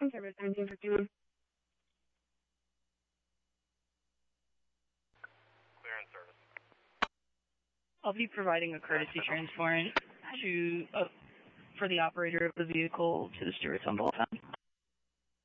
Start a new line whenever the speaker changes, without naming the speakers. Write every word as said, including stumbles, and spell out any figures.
Customs Service, nineteen fifty-one.
Clearance service.
I'll be providing a courtesy transport to uh, for the operator of the vehicle to the stewards on Bolton.